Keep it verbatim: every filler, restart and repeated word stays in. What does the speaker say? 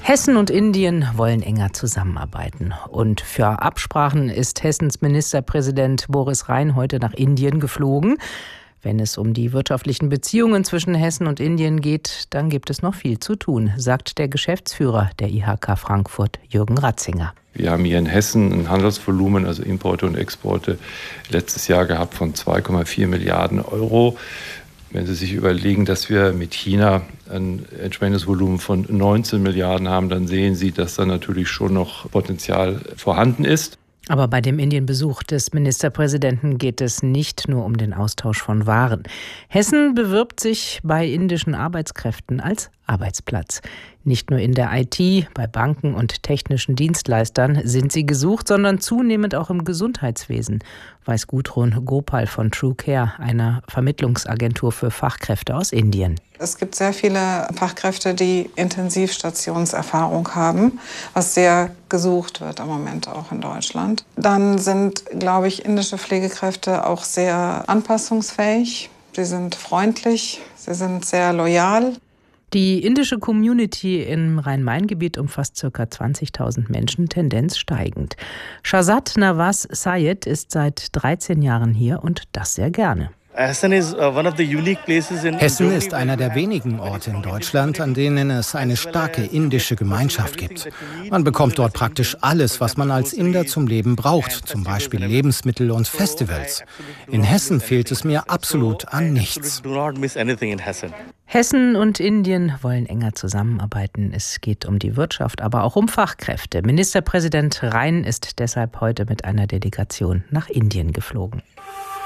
Hessen und Indien wollen enger zusammenarbeiten. Und für Absprachen ist Hessens Ministerpräsident Boris Rhein heute nach Indien geflogen. Wenn es um die wirtschaftlichen Beziehungen zwischen Hessen und Indien geht, dann gibt es noch viel zu tun, sagt der Geschäftsführer der I H K Frankfurt, Jürgen Ratzinger. Wir haben hier in Hessen ein Handelsvolumen, also Importe und Exporte, letztes Jahr gehabt von zwei Komma vier Milliarden Euro. Wenn Sie sich überlegen, dass wir mit China ein entsprechendes Volumen von neunzehn Milliarden haben, dann sehen Sie, dass da natürlich schon noch Potenzial vorhanden ist. Aber bei dem Indienbesuch des Ministerpräsidenten geht es nicht nur um den Austausch von Waren. Hessen bewirbt sich bei indischen Arbeitskräften als Arbeitsplatz. Nicht nur in der I T, bei Banken und technischen Dienstleistern sind sie gesucht, sondern zunehmend auch im Gesundheitswesen, weiß Gudrun Gopal von TrueCare, einer Vermittlungsagentur für Fachkräfte aus Indien. Es gibt sehr viele Fachkräfte, die Intensivstationserfahrung haben, was sehr gesucht wird im Moment auch in Deutschland. Dann sind, glaube ich, indische Pflegekräfte auch sehr anpassungsfähig. Sie sind freundlich, sie sind sehr loyal. Die indische Community im Rhein-Main-Gebiet umfasst ca. zwanzigtausend Menschen, Tendenz steigend. Shahzad Nawaz Sayed ist seit dreizehn Jahren hier und das sehr gerne. Hessen ist einer der wenigen Orte in Deutschland, an denen es eine starke indische Gemeinschaft gibt. Man bekommt dort praktisch alles, was man als Inder zum Leben braucht, zum Beispiel Lebensmittel und Festivals. In Hessen fehlt es mir absolut an nichts. Hessen und Indien wollen enger zusammenarbeiten. Es geht um die Wirtschaft, aber auch um Fachkräfte. Ministerpräsident Rhein ist deshalb heute mit einer Delegation nach Indien geflogen.